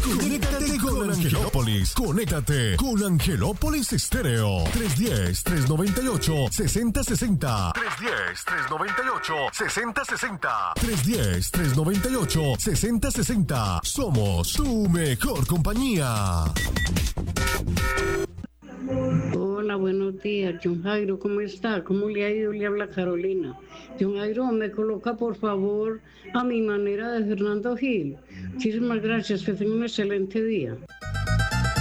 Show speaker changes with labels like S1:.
S1: Conéctate con Angelópolis. Conéctate con Angelópolis Estéreo. 310-398-6060. 310-398-6060. 310-398-6060. Somos tu mejor compañía.
S2: Hola, buenos días. John Jairo, ¿cómo está? ¿Cómo le ha ido? Le habla Carolina. John Jairo, me coloca por favor a mi manera de Fernando Gil. Muchísimas gracias. Que tenga un excelente día.